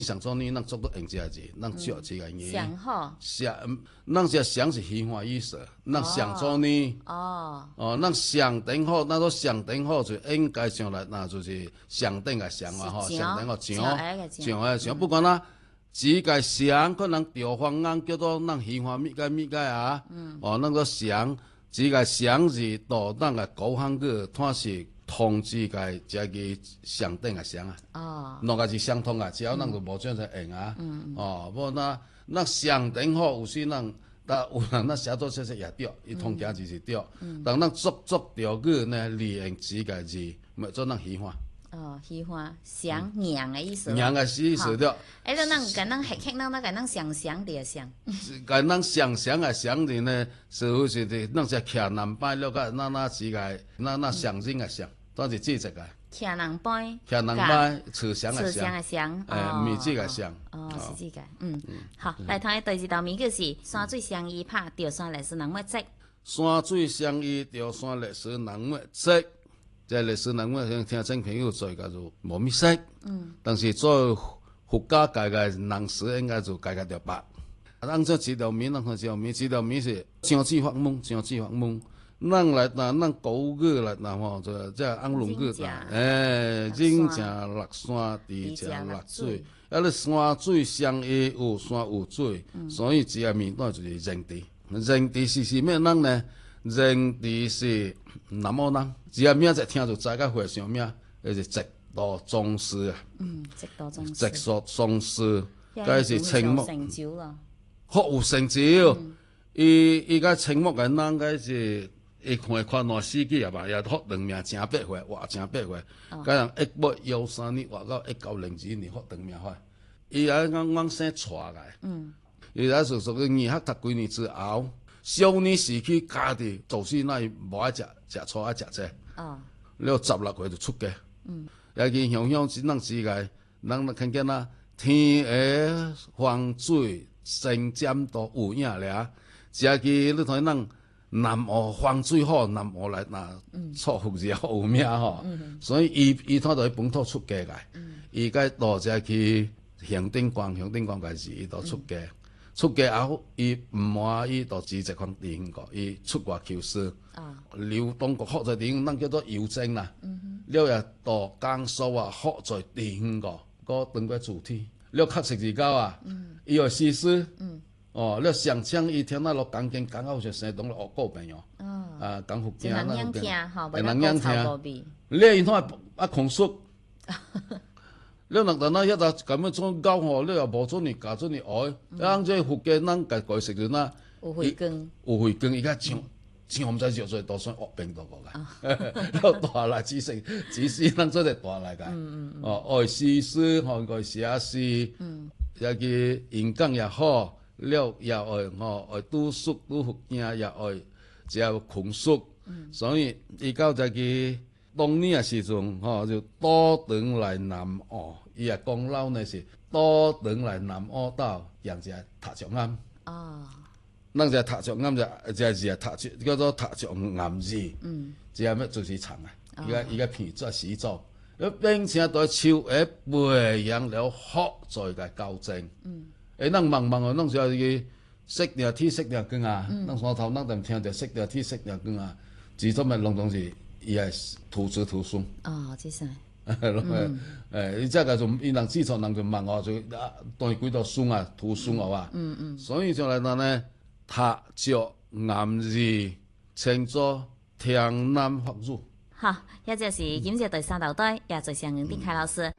上早呢，咱做到用这个字，咱少这个字。 上好。 咱这上是虚华意思，咱上早呢。咱上顶好，咱都上顶好就应该上来，那就是上顶个上啊吼，上顶个上，不管啦。只个上，可能地方人叫做咱虚华密解啊。咱个上，只个上是到咱个古汉语，它是通知个这个上顶个上啊。两个是相通啊，只要咱就无这样用啊。无那上顶好，有时咱有人咱写作写也对，伊通行字是对。但咱足条语呢，利用只个字，咪做咱虚华。 虚华上娘的意思。 娘的意思对。 咱甲咱客客，咱甲咱上上的上。 甲咱上上的上字呢，是咱是徛南北了个，那只个那上人的上，都是这个。 徛南北。 徛南北，厝上的上。 面这个上。 是这个。好，来头的第二道谜就是山水相依拍，钓山历史人物迹。 山水相依，钓山历史人物迹。这历史人物听真朋友做叫做无咩识，但是做佛家界嘅人士应该就界就白。咱这几条谜，咱看几条谜是相知法门，相知法门。咱来咱古语来吼，就这安论句，人正落山，地正落水，咧山水相依，有山有水，所以这个谜底就是人地。人地是咩人呢？人地是南澳人。只要名一听就知个会上名，那是直道宗师啊。 直道宗师。 直道宗师，该是青木。 成就咯。 好有成就，伊个青木个人，该是伊看烂死去啊吧，也获长命正8岁，哇，正8岁。个人1813年活到1902年获长命发。伊还讲生带来。伊还是属于二学读几年之后。少年时期家己做事，那无爱食菜，爱食这。了16岁就出家。也去乡乡只能之个，咱看见啦，天下风水生占都有影了。只去你睇咱南澳风水好，南澳来错福也好有名吼。所以伊他就本土出家个，伊个到只去行顶关个是伊都出家。出家后，伊唔满意，就直接讲地方个，伊出外求师。流动个学在地方，咱叫做邮政啦。了也到江苏啊，学在地方个当个主题。了确实是够啊。伊有诗诗。了上枪伊听那落钢琴，刚好就生动了学过朋友。讲福建那福建。 会能听。了因他控诉。了人咱遐个咁样做教吼，了又无做你教做你学，咱这福建咱家食着呐， 有慧根， 伊个像唔知叫做多算学病多个了大来知识，咱做个大来个。学诗诗，学写诗，也去演讲也好，了也会学读书读福建也会，只有控诉，所以伊到这个当年时阵就多长来南澳。伊也讲老呢是多长来南澳岛，养只塔石庵。咱只塔石庵只字塔叫做塔石庵字。只咩就是长啊。伊个片做始作，并且在秋下培养了学在个校正。咱慢慢咱就去识了天识了光啊。咱山头咱就听着识了天识了光啊。至少咪拢总是伊系徒子徒孙。 这是。 伊这个就伊人基础人就问我就当几道孙啊，徒孙啊。所以就来咱呢，塔石庵字称作天南法语。 好，也就是今日第3道题，也最上的凯老师。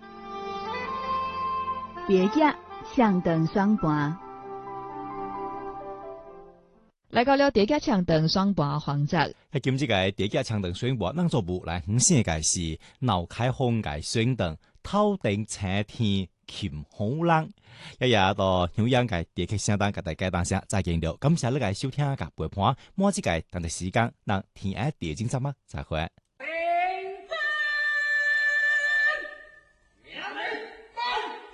叠甲相等双盘。来到了叠甲相等双盘环节。 喺今次嘅叠甲相等双盘，咱做部来显示嘅是脑开风嘅双等，头顶青天琴好人。一日到休养嘅叠甲相等嘅大家当下再见了，感谢你嘅收听嘅陪伴，每一个等嘅时间，让天下地精彩吗？再会。